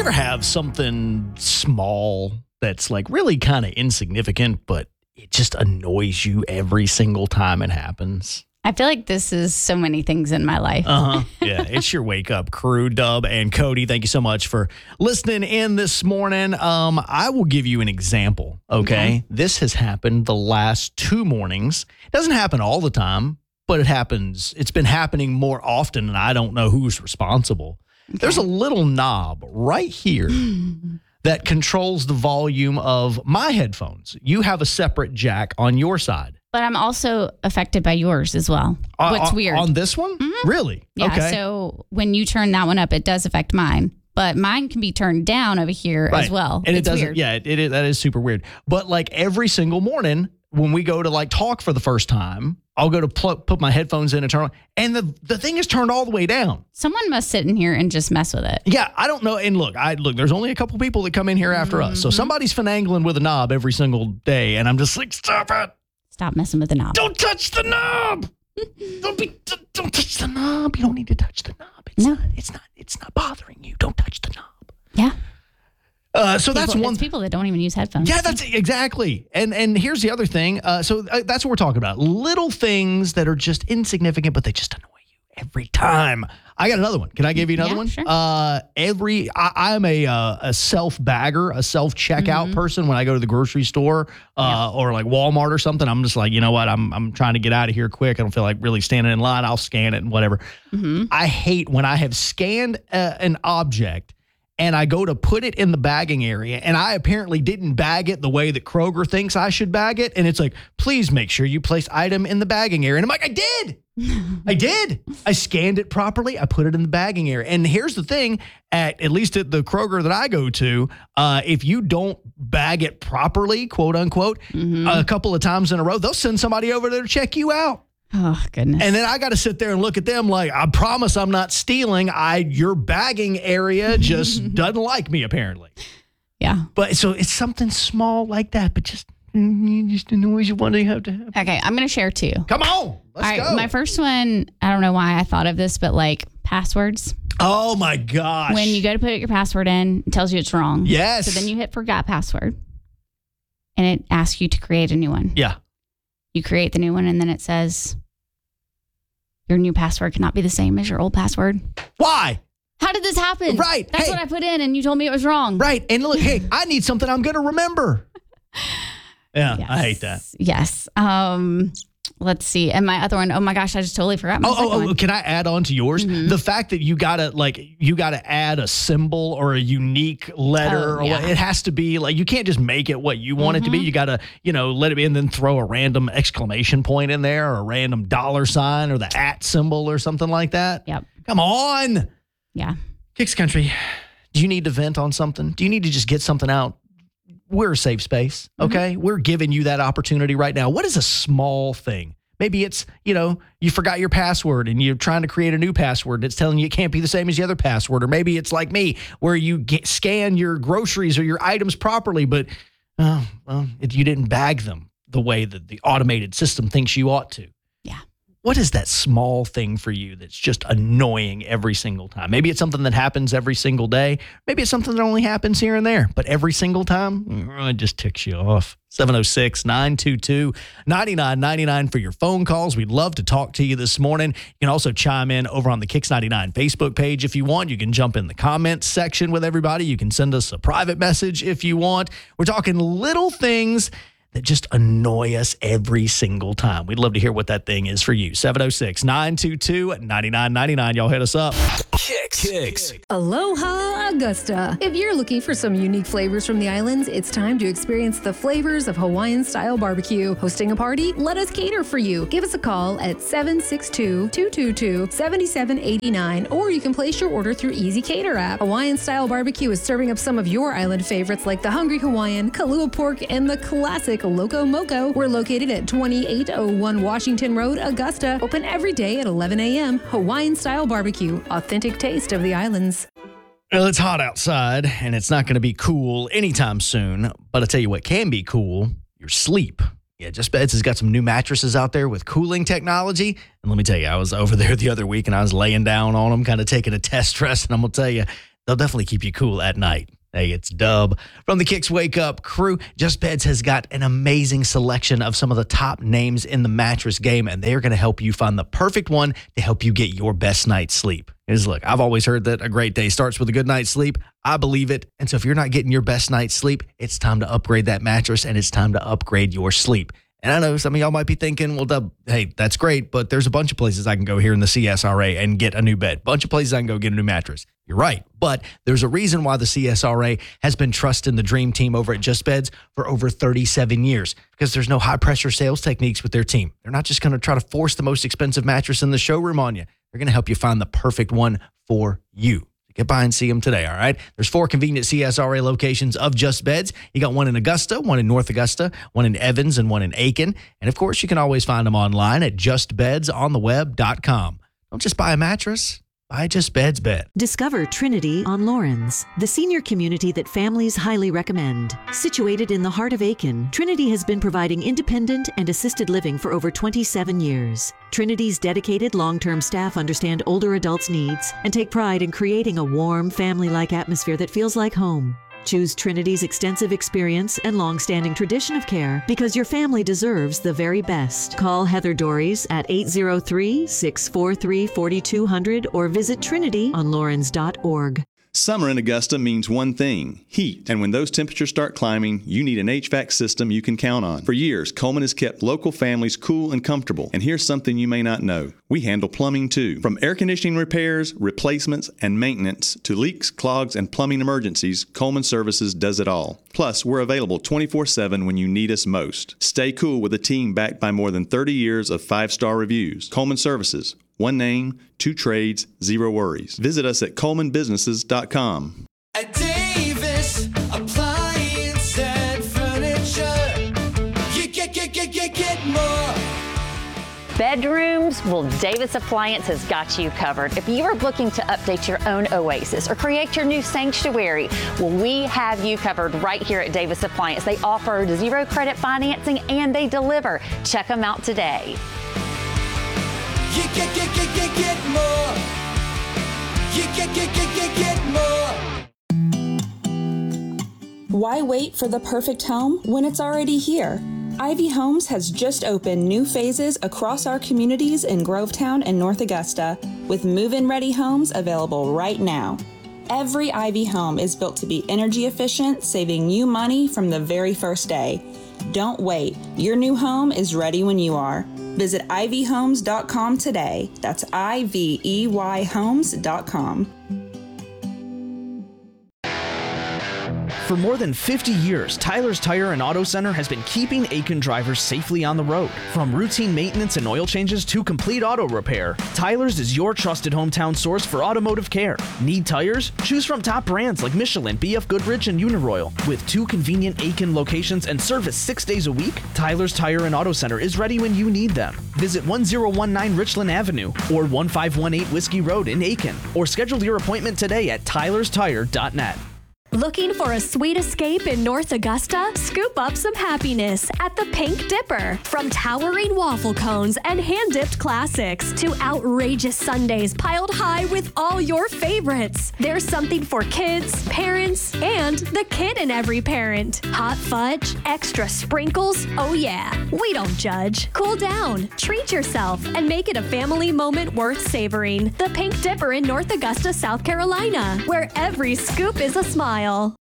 ever have something small that's like really kind of insignificant, but it just annoys you every single time it happens? I feel like this is so many things in my life. Yeah, it's your wake up crew. Dub and Cody, thank you so much for listening in this morning. I will give you an example, okay? This has happened the last 2 mornings. It doesn't happen all the time, but it happens. It's been happening more often, and I don't know who's responsible. Okay. There's a little knob right here that controls the volume of my headphones. You have a separate jack on your side. But I'm also affected by yours as well. What's weird. On this one? Mm-hmm. Really? Yeah, okay. So when you turn that one up, it does affect mine. But mine can be turned down over here as well. And it's it doesn't, weird. yeah, that is super weird. But like every single morning when we go to like talk for the first time, I'll go to put my headphones in and turn on, and the thing is turned all the way down. Someone must sit in here and just mess with it. Yeah, I don't know. And look, there's only a couple people that come in here after us. So somebody's finagling with a knob every single day, and I'm just like, stop it. Stop messing with the knob. Don't touch the knob. Don't touch the knob. You don't need to touch the knob. It's not bothering you. Don't touch the knob. Yeah. So that's one. It's people that don't even use headphones. Yeah, that's exactly. And here's the other thing. So that's what we're talking about. Little things that are just insignificant, but they just annoy you every time. I got another one. Can I give you another one? Sure. I'm a self bagger, a self checkout person when I go to the grocery store or like Walmart or something. I'm just like, you know what? I'm trying to get out of here quick. I don't feel like really standing in line. I'll scan it and whatever. I hate when I have scanned an object and I go to put it in the bagging area, and I apparently didn't bag it the way that Kroger thinks I should bag it. And it's like, please make sure you place item in the bagging area. And I'm like, I did. I did. I scanned it properly. I put it in the bagging area. And here's the thing, at least at the Kroger that I go to, if you don't bag it properly, quote unquote, a couple of times in a row, they'll send somebody over there to check you out. Oh, goodness. And then I got to sit there and look at them like, I promise I'm not stealing. Your bagging area just doesn't like me, apparently. Yeah. But so it's something small like that, but just annoys you. What do you have to have? Okay, I'm going to share 2. Come on. Let's go. My first one, I don't know why I thought of this, but like passwords. Oh, my gosh. When you go to put your password in, it tells you it's wrong. Yes. So then you hit forgot password, and it asks you to create a new one. Yeah. You create the new one, and then it says your new password cannot be the same as your old password. Why? How did this happen? Right. That's what I put in, and you told me it was wrong. Right. And look, hey, I need something I'm going to remember. Yeah, Yes. I hate that. Yes. Let's see. And my other one, oh my gosh, I just totally forgot my second one. Can I add on to yours? The fact that you gotta add a symbol or a unique letter, it has to be like, you can't just make it what you want it to be. You gotta, let it be, and then throw a random exclamation point in there, or a random $sign, or the @ symbol or something like that. Yep. Come on. Yeah. Kicks Country, do you need to vent on something? Do you need to just get something out? We're a safe space, okay? We're giving you that opportunity right now. What is a small thing? Maybe it's, you forgot your password and you're trying to create a new password. It's telling you it can't be the same as the other password. Or maybe it's like me, where you scan your groceries or your items properly, but you didn't bag them the way that the automated system thinks you ought to. Yeah. What is that small thing for you that's just annoying every single time? Maybe it's something that happens every single day. Maybe it's something that only happens here and there. But every single time, it just ticks you off. 706-922-9999 for your phone calls. We'd love to talk to you this morning. You can also chime in over on the Kicks 99 Facebook page if you want. You can jump in the comments section with everybody. You can send us a private message if you want. We're talking little things that just annoy us every single time. We'd love to hear what that thing is for you. 706-922-9999. Y'all hit us up. Kicks. Aloha, Augusta. If you're looking for some unique flavors from the islands, it's time to experience the flavors of Hawaiian-style barbecue. Hosting a party? Let us cater for you. Give us a call at 762-222-7789, or you can place your order through Easy Cater app. Hawaiian-style barbecue is serving up some of your island favorites like the Hungry Hawaiian, Kalua Pork, and the classic Loco Moco. We're located at 2801 Washington Road, Augusta. Open every day at 11 a.m. Hawaiian-style barbecue. Authentic taste of the islands. Well, it's hot outside, and it's not going to be cool anytime soon. But I tell you what can be cool, your sleep. Yeah, Just Beds has got some new mattresses out there with cooling technology. And let me tell you, I was over there the other week, and I was laying down on them, kind of taking a test rest. And I'm going to tell you, they'll definitely keep you cool at night. Hey, it's Dub. From the Kicks Wake Up crew, Just Beds has got an amazing selection of some of the top names in the mattress game, and they're going to help you find the perfect one to help you get your best night's sleep. Look, I've always heard that a great day starts with a good night's sleep. I believe it. And so if you're not getting your best night's sleep, it's time to upgrade that mattress, and it's time to upgrade your sleep. And I know some of y'all might be thinking, well, Dub, hey, that's great, but there's a bunch of places I can go here in the CSRA and get a new bed. Bunch of places I can go get a new mattress. You're right. But there's a reason why the CSRA has been trusting the Dream Team over at Just Beds for over 37 years, because there's no high-pressure sales techniques with their team. They're not just going to try to force the most expensive mattress in the showroom on you. They're going to help you find the perfect one for you. Get by and see them today, all right? There's 4 convenient CSRA locations of Just Beds. You got one in Augusta, one in North Augusta, one in Evans, and one in Aiken. And, of course, you can always find them online at justbedsontheweb.com. Don't just buy a mattress. Buy Just Beds bed. Discover Trinity on Lawrence, the senior community that families highly recommend. Situated in the heart of Aiken, Trinity has been providing independent and assisted living for over 27 years. Trinity's dedicated long-term staff understand older adults' needs and take pride in creating a warm, family-like atmosphere that feels like home. Choose Trinity's extensive experience and long-standing tradition of care because your family deserves the very best. Call Heather Dories at 803-643-4200 or visit trinityonlawrence.org. Summer in Augusta means one thing, heat. And when those temperatures start climbing, you need an HVAC system you can count on. For years, Coleman has kept local families cool and comfortable. And here's something you may not know. We handle plumbing too. From air conditioning repairs, replacements, and maintenance to leaks, clogs, and plumbing emergencies, Coleman Services does it all. Plus, we're available 24/7 when you need us most. Stay cool with a team backed by more than 30 years of 5-star reviews. Coleman Services. One name, 2 trades, 0 worries. Visit us at colemanbusinesses.com. At Davis Appliance and Furniture, you get more. Bedrooms? Well, Davis Appliance has got you covered. If you are looking to update your own oasis or create your new sanctuary, well, we have you covered right here at Davis Appliance. They offer 0 credit financing and they deliver. Check them out today. You get more. You get more. Why wait for the perfect home when it's already here? Ivy Homes has just opened new phases across our communities in Grovetown and North Augusta, with move-in ready homes available right now. Every Ivy home is built to be energy efficient, saving you money from the very first day. Don't wait. Your new home is ready when you are. Visit ivyhomes.com today. That's IVEYhomes.com. For more than 50 years, Tyler's Tire and Auto Center has been keeping Aiken drivers safely on the road. From routine maintenance and oil changes to complete auto repair, Tyler's is your trusted hometown source for automotive care. Need tires? Choose from top brands like Michelin, BF Goodrich, and Uniroyal. With 2 convenient Aiken locations and service 6 days a week, Tyler's Tire and Auto Center is ready when you need them. Visit 1019 Richland Avenue or 1518 Whiskey Road in Aiken, or schedule your appointment today at tylerstire.net. Looking for a sweet escape in North Augusta? Scoop up some happiness at the Pink Dipper. From towering waffle cones and hand-dipped classics to outrageous sundaes piled high with all your favorites, there's something for kids, parents, and the kid in every parent. Hot fudge, extra sprinkles, oh yeah, we don't judge. Cool down, treat yourself, and make it a family moment worth savoring. The Pink Dipper in North Augusta, South Carolina, where every scoop is a smile.